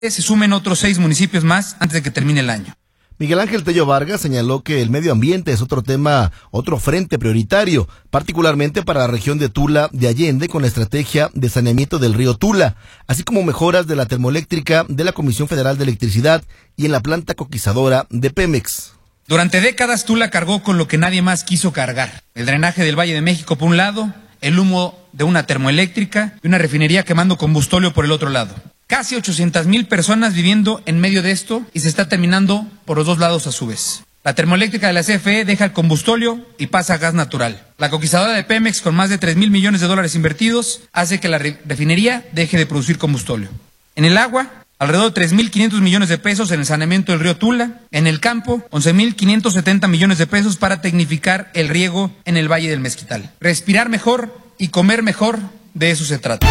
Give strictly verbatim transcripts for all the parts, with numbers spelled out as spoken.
se sumen otros seis municipios más antes de que termine el año. Miguel Ángel Tello Vargas señaló que el medio ambiente es otro tema, otro frente prioritario, particularmente para la región de Tula de Allende con la estrategia de saneamiento del río Tula, así como mejoras de la termoeléctrica de la Comisión Federal de Electricidad y en la planta coquizadora de Pemex. Durante décadas Tula cargó con lo que nadie más quiso cargar: el drenaje del Valle de México por un lado, el humo de una termoeléctrica y una refinería quemando combustóleo por el otro lado. Casi ochocientas mil personas viviendo en medio de esto y se está terminando por los dos lados a su vez. La termoeléctrica de la C F E deja el combustóleo y pasa a gas natural. La coquizadora de Pemex, con más de tres mil millones de dólares invertidos, hace que la re- refinería deje de producir combustóleo. En el agua, alrededor de tres mil quinientos millones de pesos en el saneamiento del río Tula. En el campo, once mil quinientos setenta millones de pesos para tecnificar el riego en el Valle del Mezquital. Respirar mejor y comer mejor, de eso se trata.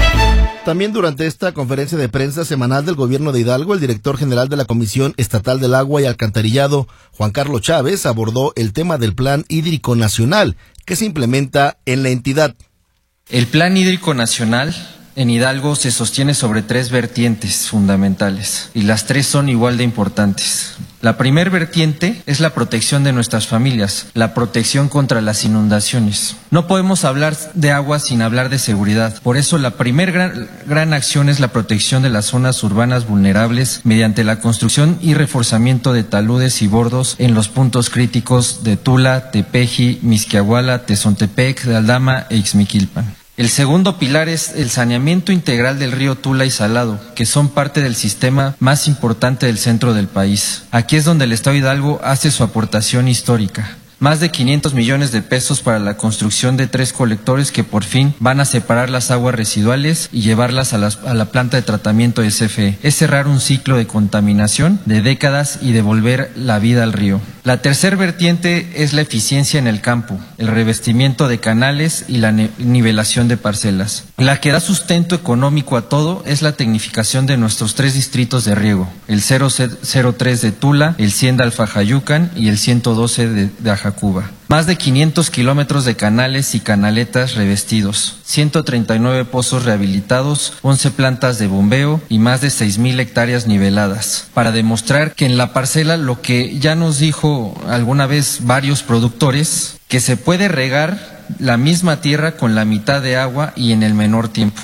También durante esta conferencia de prensa semanal del gobierno de Hidalgo, el director general de la Comisión Estatal del Agua y Alcantarillado, Juan Carlos Chávez, abordó el tema del Plan Hídrico Nacional que se implementa en la entidad. El Plan Hídrico Nacional en Hidalgo se sostiene sobre tres vertientes fundamentales y las tres son igual de importantes. La primer vertiente es la protección de nuestras familias, la protección contra las inundaciones. No podemos hablar de agua sin hablar de seguridad. Por eso la primer gran, gran acción es la protección de las zonas urbanas vulnerables mediante la construcción y reforzamiento de taludes y bordos en los puntos críticos de Tula, Tepeji, Mixquiahuala, Tezontepec, de Aldama e Ixmiquilpan. El segundo pilar es el saneamiento integral del río Tula y Salado, que son parte del sistema más importante del centro del país. Aquí es donde el Estado de Hidalgo hace su aportación histórica. Más de quinientos millones de pesos para la construcción de tres colectores que por fin van a separar las aguas residuales y llevarlas a, las, a la planta de tratamiento de C F E. Es cerrar un ciclo de contaminación de décadas y devolver la vida al río. La tercer vertiente es la eficiencia en el campo, el revestimiento de canales y la nivelación de parcelas. La que da sustento económico a todo es la tecnificación de nuestros tres distritos de riego, el cero cero tres de Tula, el cien de Alfajayucan y el ciento doce de, de Ajacuba. Cuba. Más de quinientos kilómetros de canales y canaletas revestidos, ciento treinta y nueve pozos rehabilitados, once plantas de bombeo y más de seis mil hectáreas niveladas, para demostrar que en la parcela lo que ya nos dijo alguna vez varios productores, que se puede regar la misma tierra con la mitad de agua y en el menor tiempo.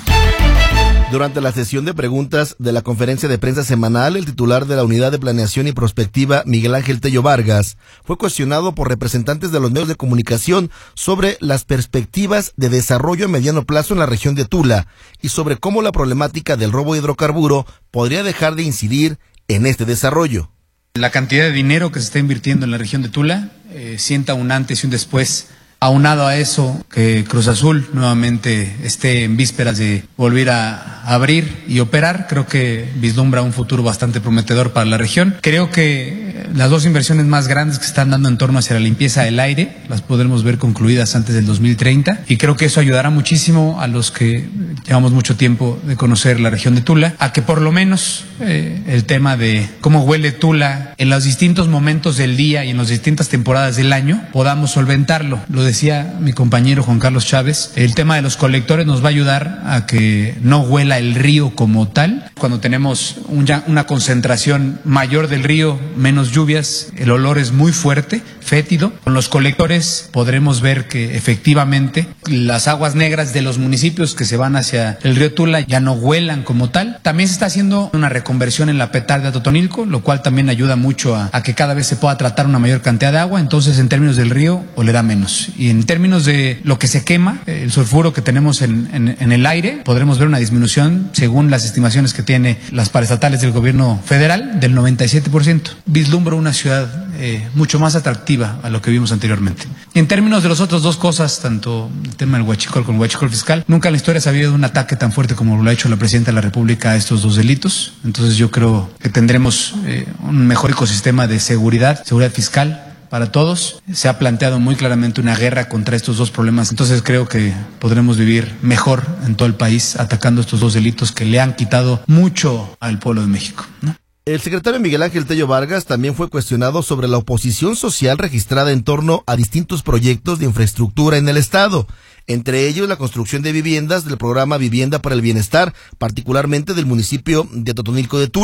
Durante la sesión de preguntas de la conferencia de prensa semanal, el titular de la Unidad de Planeación y Prospectiva, Miguel Ángel Tello Vargas, fue cuestionado por representantes de los medios de comunicación sobre las perspectivas de desarrollo a mediano plazo en la región de Tula y sobre cómo la problemática del robo de hidrocarburo podría dejar de incidir en este desarrollo. La cantidad de dinero que se está invirtiendo en la región de Tula eh, sienta un antes y un después. Aunado a eso, que Cruz Azul nuevamente esté en vísperas de volver a abrir y operar, creo que vislumbra un futuro bastante prometedor para la región. Creo que las dos inversiones más grandes que se están dando en torno hacia la limpieza del aire las podremos ver concluidas antes del dos mil treinta y creo que eso ayudará muchísimo a los que llevamos mucho tiempo de conocer la región de Tula, a que por lo menos eh, el tema de cómo huele Tula en los distintos momentos del día y en las distintas temporadas del año podamos solventarlo. Lo decía mi compañero Juan Carlos Chávez, el tema de los colectores nos va a ayudar a que no huela el río como tal. Cuando tenemos un, una concentración mayor del río, menos lluvias, el olor es muy fuerte, fétido. Con los colectores podremos ver que efectivamente las aguas negras de los municipios que se van hacia el río Tula ya no huelan como tal. También se está haciendo una reconversión en la petar de Atotonilco, lo cual también ayuda mucho a, a que cada vez se pueda tratar una mayor cantidad de agua, entonces en términos del río olerá menos. Y en términos de lo que se quema, el sulfuro que tenemos en, en, en el aire, podremos ver una disminución, según las estimaciones que tiene las paraestatales del gobierno federal, del noventa y siete por ciento. Vislumbro una ciudad eh, mucho más atractiva a lo que vimos anteriormente. Y en términos de las otras dos cosas, tanto el tema del huachicol como el huachicol fiscal, nunca en la historia se ha habido un ataque tan fuerte como lo ha hecho la presidenta de la República a estos dos delitos. Entonces yo creo que tendremos eh, un mejor ecosistema de seguridad, seguridad fiscal, para todos. Se ha planteado muy claramente una guerra contra estos dos problemas, entonces creo que podremos vivir mejor en todo el país atacando estos dos delitos que le han quitado mucho al pueblo de México, ¿no? El secretario Miguel Ángel Tello Vargas también fue cuestionado sobre la oposición social registrada en torno a distintos proyectos de infraestructura en el estado, entre ellos la construcción de viviendas del programa Vivienda para el Bienestar, particularmente del municipio de Totonilco de Tula.